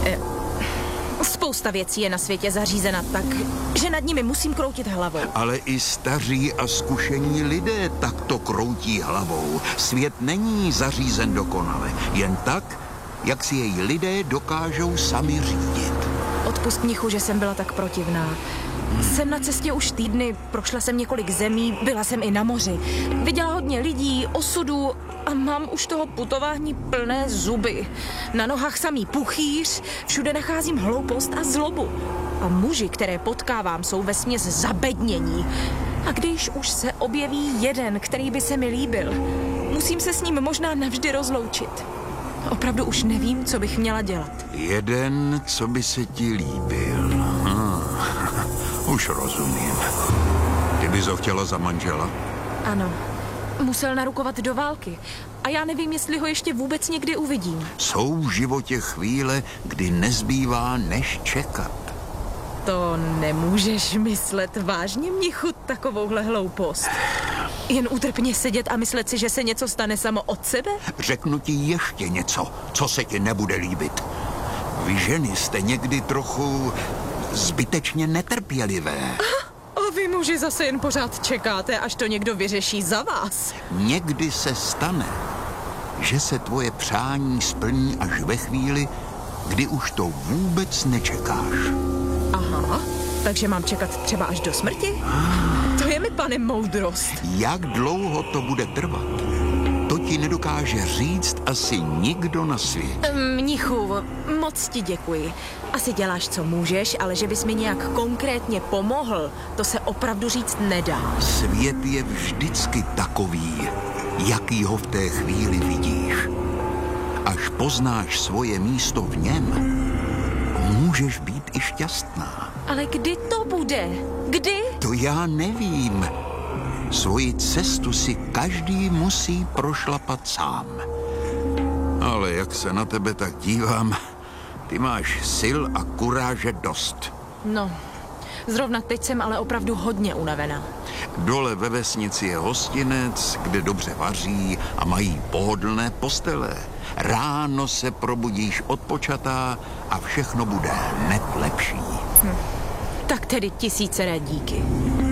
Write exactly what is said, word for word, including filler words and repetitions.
E, spousta věcí je na světě zařízena tak, že nad nimi musím kroutit hlavou. Ale i staří a zkušení lidé takto kroutí hlavou. Svět není zařízen dokonale, jen tak, jak si jej lidé dokážou sami řídit. Odpust, mnichu, že jsem byla tak protivná. Jsem na cestě už týdny, prošla jsem několik zemí, byla jsem i na moři. Viděla hodně lidí, osudů a mám už toho putování plné zuby. Na nohách samý puchýř, všude nacházím hloupost a zlobu. A muži, které potkávám, jsou vesměs zabednění. A když už se objeví jeden, který by se mi líbil, musím se s ním možná navždy rozloučit. Opravdu už nevím, co bych měla dělat. Jeden, co by se ti líbil. Hm. Už rozumím. Ty bys ho chtěla za manžela? Ano. Musel narukovat do války. A já nevím, jestli ho ještě vůbec někdy uvidím. Jsou v životě chvíle, kdy nezbývá než čekat. To nemůžeš myslet vážně, mnichu, takovouhle hloupost. Jen útrpně sedět a myslet si, že se něco stane samo od sebe? Řeknu ti ještě něco, co se ti nebude líbit. Vy ženy jste někdy trochu zbytečně netrpělivé. A vy muži zase jen pořád čekáte, až to někdo vyřeší za vás. Někdy se stane, že se tvoje přání splní až ve chvíli, kdy už to vůbec nečekáš. Aha, takže mám čekat třeba až do smrti? To je mi, pane, moudrost. Jak dlouho to bude trvat, to ti nedokáže říct asi nikdo na světě. Mnichu, moc ti děkuji. Asi děláš, co můžeš, ale že bys mi nějak konkrétně pomohl, to se opravdu říct nedá. Svět je vždycky takový, jaký ho v té chvíli vidíš. Až poznáš svoje místo v něm, můžeš být i šťastná. Ale kdy to bude? Kdy? To já nevím. Svoji cestu si každý musí prošlapat sám. Ale jak se na tebe tak dívám, ty máš sil a kuráže dost. No, zrovna teď jsem ale opravdu hodně unavená. Dole ve vesnici je hostinec, kde dobře vaří a mají pohodlné postele. Ráno se probudíš odpočatá a všechno bude hned lepší. Hm. Tak tedy tisíceré díky.